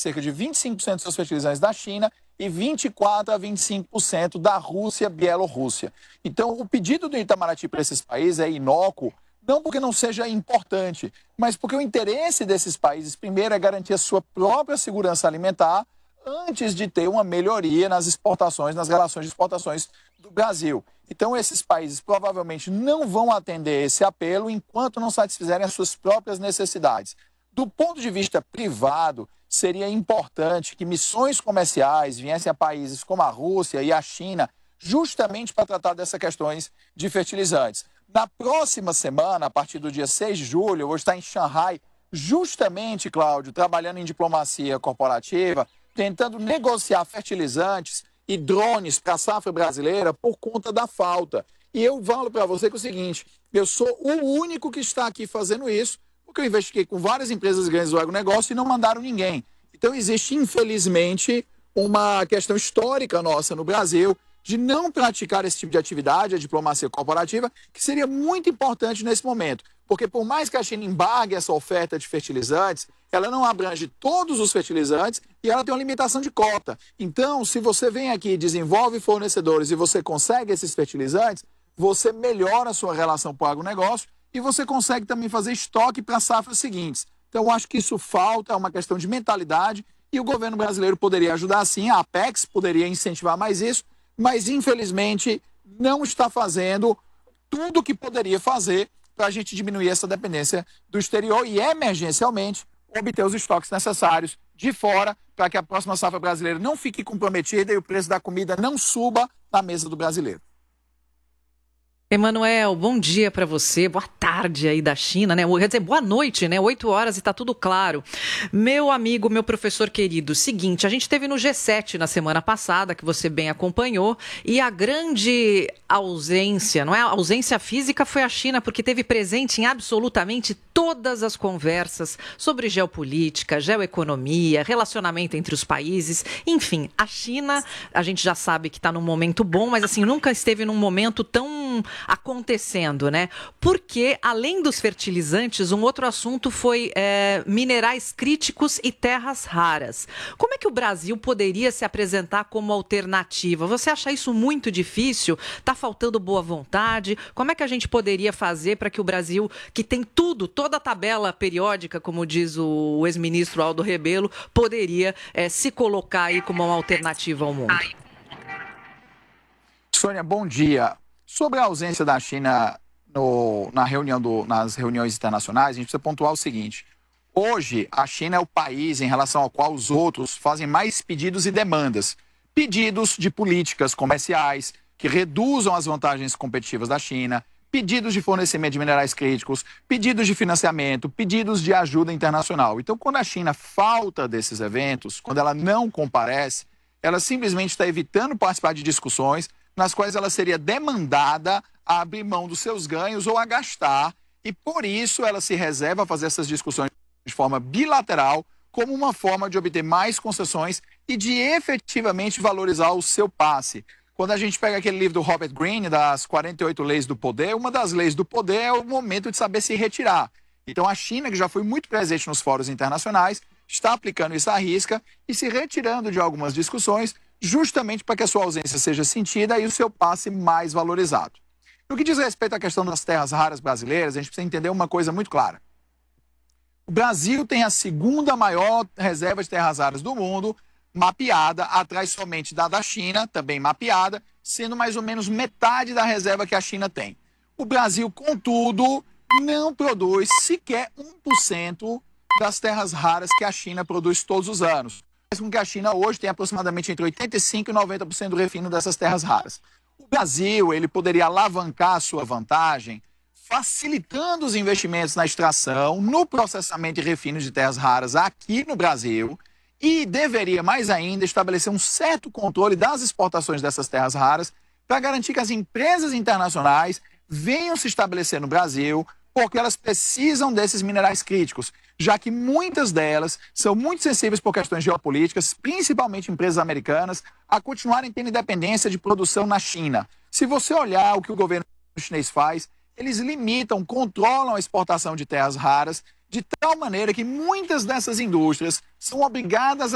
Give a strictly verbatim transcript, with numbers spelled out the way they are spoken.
cerca de vinte e cinco por cento dos seus fertilizantes da China e vinte e quatro a vinte e cinco por cento da Rússia, Bielorrússia. Então, o pedido do Itamaraty para esses países é inócuo, não porque não seja importante, mas porque o interesse desses países, primeiro, é garantir a sua própria segurança alimentar antes de ter uma melhoria nas exportações, nas relações de exportações do Brasil. Então, esses países provavelmente não vão atender esse apelo enquanto não satisfizerem as suas próprias necessidades. Do ponto de vista privado, seria importante que missões comerciais viessem a países como a Rússia e a China, justamente para tratar dessas questões de fertilizantes. Na próxima semana, a partir do dia seis de julho, eu vou estar em Xangai, justamente, Cláudio, trabalhando em diplomacia corporativa, tentando negociar fertilizantes e drones para a safra brasileira por conta da falta. E eu falo para você que é o seguinte, eu sou o único que está aqui fazendo isso, porque eu investiguei com várias empresas grandes do agronegócio e não mandaram ninguém. Então existe, infelizmente, uma questão histórica nossa no Brasil de não praticar esse tipo de atividade, a diplomacia corporativa, que seria muito importante nesse momento. Porque por mais que a China embargue essa oferta de fertilizantes, ela não abrange todos os fertilizantes e ela tem uma limitação de cota. Então, se você vem aqui e desenvolve fornecedores e você consegue esses fertilizantes, você melhora a sua relação com o agronegócio e você consegue também fazer estoque para as safras seguintes. Então, eu acho que isso falta, é uma questão de mentalidade e o governo brasileiro poderia ajudar sim, a Apex poderia incentivar mais isso, mas infelizmente não está fazendo tudo o que poderia fazer para a gente diminuir essa dependência do exterior e, emergencialmente, obter os estoques necessários de fora para que a próxima safra brasileira não fique comprometida e o preço da comida não suba na mesa do brasileiro. Emanuel, bom dia para você, boa tarde aí da China, né? Quer dizer, boa noite, né? Oito horas e tá tudo claro. Meu amigo, meu professor querido, seguinte, a gente teve no G sete na semana passada, que você bem acompanhou, e a grande ausência, não é? A ausência física foi a China, porque teve presente em absolutamente todas as conversas sobre geopolítica, geoeconomia, relacionamento entre os países, enfim, a China, a gente já sabe que está num momento bom, mas assim, nunca esteve num momento tão acontecendo, né? Porque, além dos fertilizantes, um outro assunto foi é, minerais críticos e terras raras. Como é que o Brasil poderia se apresentar como alternativa? Você acha isso muito difícil? Está faltando boa vontade? Como é que a gente poderia fazer para que o Brasil, que tem tudo, toda a tabela periódica, como diz o ex-ministro Aldo Rebelo, poderia é, se colocar aí como uma alternativa ao mundo? Sônia, bom dia. Sobre a ausência da China no, na reunião do, nas reuniões internacionais, a gente precisa pontuar o seguinte. Hoje, a China é o país em relação ao qual os outros fazem mais pedidos e demandas. Pedidos de políticas comerciais que reduzam as vantagens competitivas da China, pedidos de fornecimento de minerais críticos, pedidos de financiamento, pedidos de ajuda internacional. Então, quando a China falta desses eventos, quando ela não comparece, ela simplesmente está evitando participar de discussões nas quais ela seria demandada a abrir mão dos seus ganhos ou a gastar, e por isso ela se reserva a fazer essas discussões de forma bilateral, como uma forma de obter mais concessões e de efetivamente valorizar o seu passe. Quando a gente pega aquele livro do Robert Greene, das quarenta e oito leis do poder, uma das leis do poder é o momento de saber se retirar. Então a China, que já foi muito presente nos fóruns internacionais, está aplicando isso à risca e se retirando de algumas discussões, justamente para que a sua ausência seja sentida e o seu passe mais valorizado. No que diz respeito à questão das terras raras brasileiras, a gente precisa entender uma coisa muito clara. O Brasil tem a segunda maior reserva de terras raras do mundo, mapeada, atrás somente da da China, também mapeada, sendo mais ou menos metade da reserva que a China tem. O Brasil, contudo, não produz sequer um por cento das terras raras que a China produz todos os anos. Com que a China hoje tem aproximadamente entre oitenta e cinco por cento e noventa por cento do refino dessas terras raras. O Brasil ele poderia alavancar a sua vantagem facilitando os investimentos na extração, no processamento e refino de terras raras aqui no Brasil e deveria mais ainda estabelecer um certo controle das exportações dessas terras raras para garantir que as empresas internacionais venham se estabelecer no Brasil porque elas precisam desses minerais críticos, já que muitas delas são muito sensíveis por questões geopolíticas, principalmente empresas americanas, a continuarem tendo independência de produção na China. Se você olhar o que o governo chinês faz, eles limitam, controlam a exportação de terras raras, de tal maneira que muitas dessas indústrias são obrigadas